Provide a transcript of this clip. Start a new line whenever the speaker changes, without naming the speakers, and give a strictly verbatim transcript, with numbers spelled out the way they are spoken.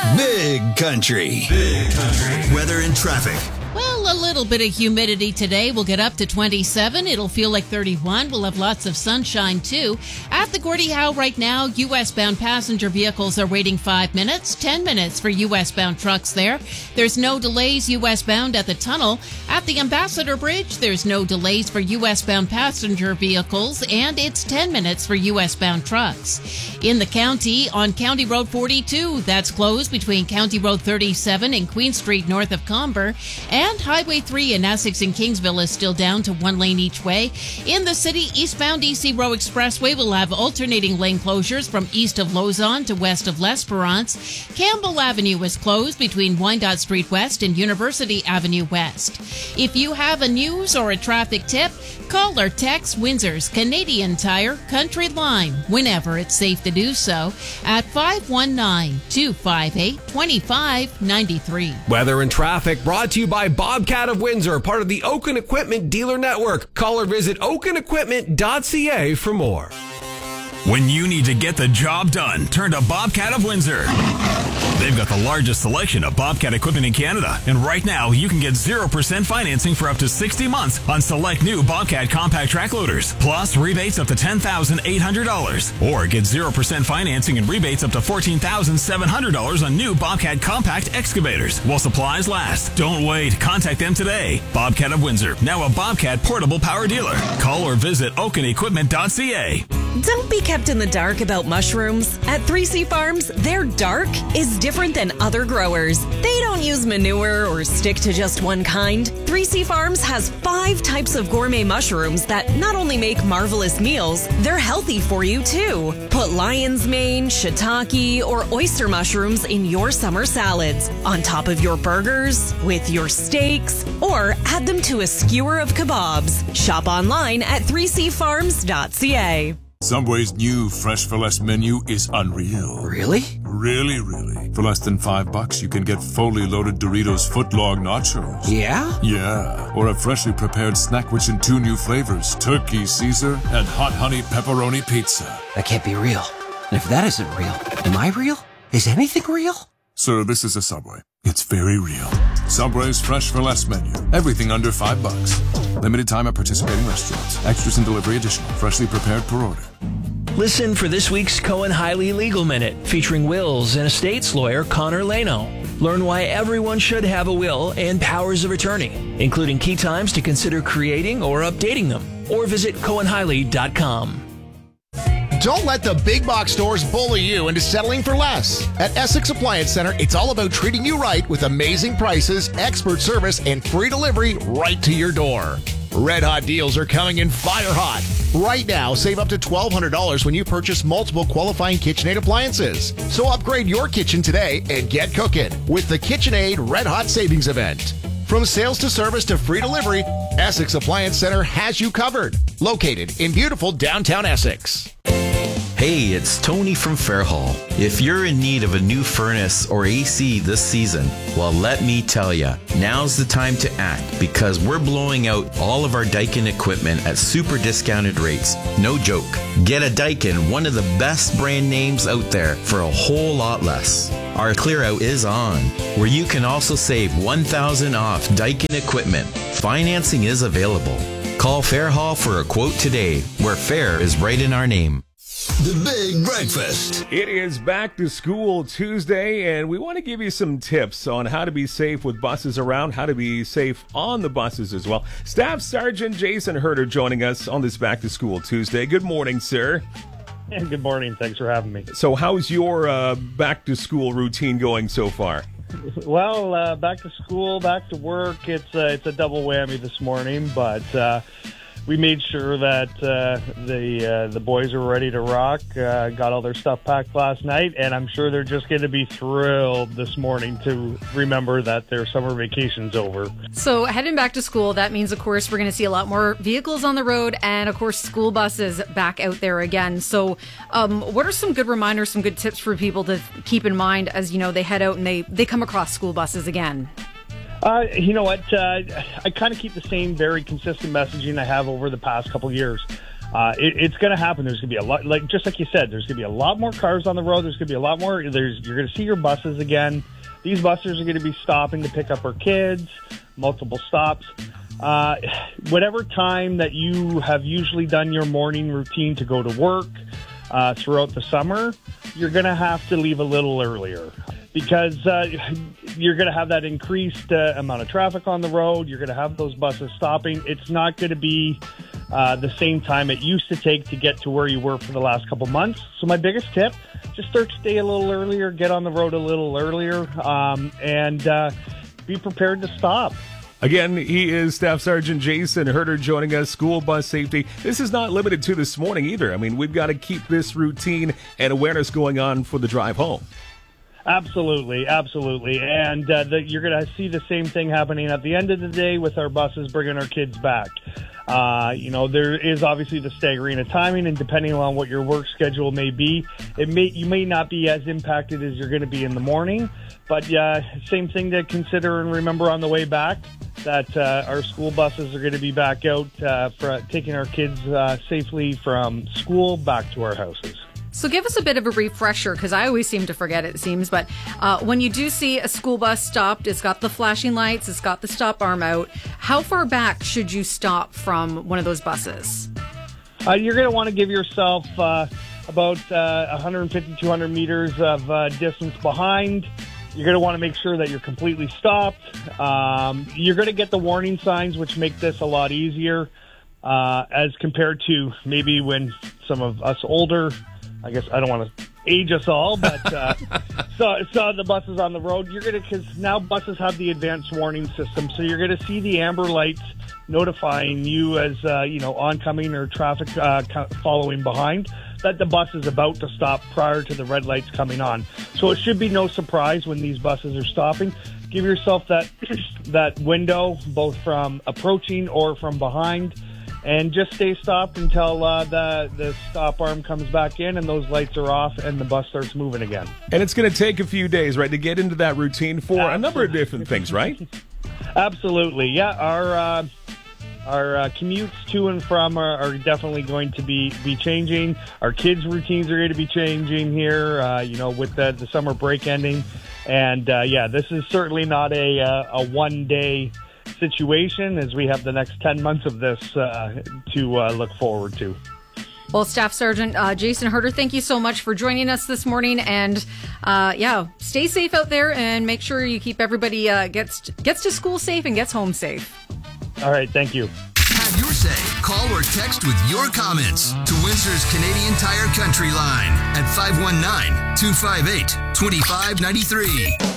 Big Country. Big Country. Weather and traffic.
Well, a little bit of humidity today. We'll get up to twenty-seven. It'll feel like thirty-one. We'll have lots of sunshine, too. At the Gordie Howe right now, U S-bound passenger vehicles are waiting five minutes, ten minutes for U S-bound trucks there. There's no delays U S-bound at the tunnel. At the Ambassador Bridge, there's no delays for U S-bound passenger vehicles, and it's ten minutes for U S-bound trucks. In the county, on County Road forty-two, that's closed between County Road thirty-seven and Queen Street north of Comber, and Highway three in Essex and Kingsville is still down to one lane each way. In the city, eastbound E C Row Expressway will have alternating lane closures from east of Lausanne to west of L'Esperance. Campbell Avenue is closed between Wyandotte Street West and University Avenue West. If you have a news or a traffic tip, call or text Windsor's Canadian Tire Country Line whenever it's safe to do so at five one nine, two five eight, two five nine three.
Weather and traffic brought to you by Bobcat of Windsor, part of the Oaken Equipment Dealer Network. Call or visit oaken equipment dot c a for more.
When you need to get the job done, turn to Bobcat of Windsor. They've got the largest selection of Bobcat equipment in Canada. And right now, you can get zero percent financing for up to sixty months on select new Bobcat compact track loaders. Plus, rebates up to ten thousand eight hundred dollars. Or get zero percent financing and rebates up to fourteen thousand seven hundred dollars on new Bobcat compact excavators while supplies last. Don't wait. Contact them today. Bobcat of Windsor, now a Bobcat portable power dealer. Call or visit oaken equipment dot c a.
Don't be kept in the dark about mushrooms. At three C Farms, their dark is different than other growers. They don't use manure or stick to just one kind. three C Farms has five types of gourmet mushrooms that not only make marvelous meals, they're healthy for you too. Put lion's mane, shiitake, or oyster mushrooms in your summer salads, on top of your burgers, with your steaks, or add them to a skewer of kebabs. Shop online at three c farms dot c a.
Subway's new Fresh for Less menu is unreal.
Really?
Really, really. For less than five bucks, you can get fully loaded Doritos footlong nachos.
Yeah?
Yeah. Or a freshly prepared Snackwich in two new flavors, Turkey Caesar and Hot Honey Pepperoni Pizza.
That can't be real. And if that isn't real, am I real? Is anything real?
Sir, this is a Subway. It's very real. Subway's Fresh for Less menu. Everything under five bucks. Limited time at participating restaurants. Extras and delivery additional. Freshly prepared per order.
Listen for this week's Cohen Hiley Legal Minute, featuring wills and estates lawyer Connor Leno. Learn why everyone should have a will and powers of attorney, including key times to consider creating or updating them. Or visit cohen hiley dot com.
Don't let the big box stores bully you into settling for less. At Essex Appliance Center, it's all about treating you right with amazing prices, expert service, and free delivery right to your door. Red hot deals are coming in fire hot. Right now, save up to twelve hundred dollars when you purchase multiple qualifying KitchenAid appliances. So upgrade your kitchen today and get cooking with the KitchenAid Red Hot Savings Event. From sales to service to free delivery, Essex Appliance Center has you covered. Located in beautiful downtown Essex.
Hey, it's Tony from Fairhall. If you're in need of a new furnace or A C this season, well, let me tell you, now's the time to act because we're blowing out all of our Daikin equipment at super discounted rates. No joke. Get a Daikin, one of the best brand names out there, for a whole lot less. Our clear out is on, where you can also save one thousand dollars off Daikin equipment. Financing is available. Call Fairhall for a quote today, where fair is right in our name.
The Big Breakfast.
It is Back to School Tuesday, and we want to give you some tips on how to be safe with buses around, how to be safe on the buses as well. Staff Sergeant Jason Herder joining us on this Back to School Tuesday. Good morning, sir.
Yeah, good morning. Thanks for having me.
So how's your uh, back to school routine going so far?
Well, uh, back to school, back to work. It's, uh, it's a double whammy this morning, but... Uh, We made sure that uh, the uh, the boys were ready to rock, uh, got all their stuff packed last night, and I'm sure they're just going to be thrilled this morning to remember that their summer vacation's over.
So heading back to school, that means, of course, we're going to see a lot more vehicles on the road and, of course, school buses back out there again. So um, what are some good reminders, some good tips for people to keep in mind as, you know, they head out and they, they come across school buses again?
Uh, you know what? Uh, I kind of keep the same very consistent messaging I have over the past couple years. Uh, it, it's going to happen. There's going to be a lot, like just like you said, there's going to be a lot more cars on the road. There's going to be a lot more. There's you're going to see your buses again. These buses are going to be stopping to pick up our kids, multiple stops. Uh, whatever time that you have usually done your morning routine to go to work uh, throughout the summer, you're going to have to leave a little earlier because uh, you're going to have that increased uh, amount of traffic on the road. You're going to have those buses stopping. It's not going to be uh, the same time it used to take to get to where you were for the last couple months. So my biggest tip, just start to stay a little earlier, get on the road a little earlier, um, and uh, be prepared to stop.
Again, he is Staff Sergeant Jason Herder joining us, school bus safety. This is not limited to this morning either. I mean, we've got to keep this routine and awareness going on for the drive home.
Absolutely, absolutely. And uh, the, you're going to see the same thing happening at the end of the day with our buses bringing our kids back. Uh, you know, there is obviously the staggering of timing, and depending on what your work schedule may be, it may you may not be as impacted as you're going to be in the morning. But uh, same thing to consider and remember on the way back, that uh, our school buses are going to be back out uh, for taking our kids uh, safely from school back to our houses.
So give us a bit of a refresher, because I always seem to forget it, it seems. But uh, when you do see a school bus stopped, it's got the flashing lights, it's got the stop arm out. How far back should you stop from one of those buses?
Uh, you're going to want to give yourself uh, about uh, one hundred fifty, two hundred meters of uh, distance behind. You're going to want to make sure that you're completely stopped. Um, you're going to get the warning signs, which make this a lot easier uh, as compared to maybe when some of us older, I guess I don't want to age us all, but uh, saw, saw the buses on the road. You're going to, because now buses have the advanced warning system, so you're going to see the amber lights notifying you as, uh, you know, oncoming or traffic uh, following behind, that the bus is about to stop prior to the red lights coming on. So it should be no surprise when these buses are stopping. Give yourself that that window, both from approaching or from behind, and just stay stopped until uh, the, the stop arm comes back in and those lights are off and the bus starts moving again.
And it's going to take a few days, right, to get into that routine for Absolutely. a number of different things, right?
Absolutely, yeah. Our uh, our uh, commutes to and from are, are definitely going to be, be changing. Our kids' routines are going to be changing here, uh, you know, with the, the summer break ending. And, uh, yeah, this is certainly not a, uh, a one-day situation, as we have the next ten months of this uh, to uh, look forward to.
Well, Staff Sergeant uh, Jason Herder, thank you so much for joining us this morning. And uh, yeah, stay safe out there and make sure you keep everybody uh, gets gets to school safe and gets home safe.
All right, thank you.
Have your say. Call or text with your comments to Windsor's Canadian Tire Country line at five one nine, two five eight, two five nine three.